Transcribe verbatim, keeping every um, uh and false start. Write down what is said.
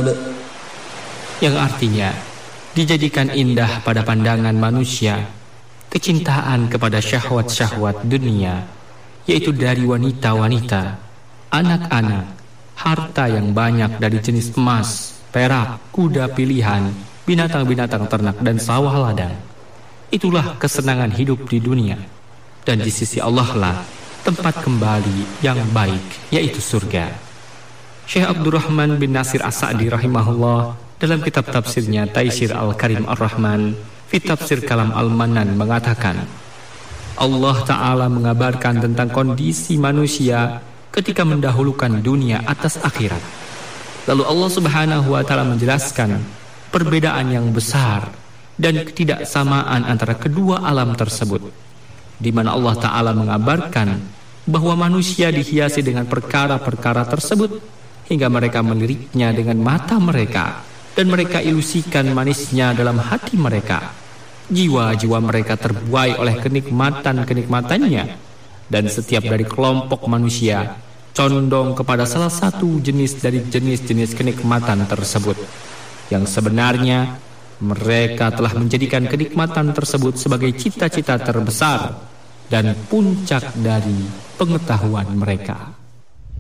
yang artinya dijadikan indah pada pandangan manusia kecintaan kepada syahwat-syahwat dunia, yaitu dari wanita-wanita, anak-anak, harta yang banyak dari jenis emas, perak, kuda pilihan, binatang-binatang ternak dan sawah ladang. Itulah kesenangan hidup di dunia, dan di sisi Allah lah tempat kembali yang baik, yaitu surga. Syekh Abdurrahman bin Nasir As-Sa'di rahimahullah dalam kitab tafsirnya Taisir Al-Karim Ar-Rahman fi Tafsir Kalam Al-Manan mengatakan, Allah Ta'ala mengabarkan tentang kondisi manusia ketika mendahulukan dunia atas akhirat. Lalu Allah Subhanahu wa Ta'ala menjelaskan perbedaan yang besar dan ketidaksamaan antara kedua alam tersebut, di mana Allah Ta'ala mengabarkan bahwa manusia dihiasi dengan perkara-perkara tersebut hingga mereka meliriknya dengan mata mereka, dan mereka ilusikan manisnya dalam hati mereka. Jiwa-jiwa mereka terbuai oleh kenikmatan-kenikmatannya, dan setiap dari kelompok manusia condong kepada salah satu jenis dari jenis-jenis kenikmatan tersebut, yang sebenarnya mereka telah menjadikan kenikmatan tersebut sebagai cita-cita terbesar dan puncak dari pengetahuan mereka.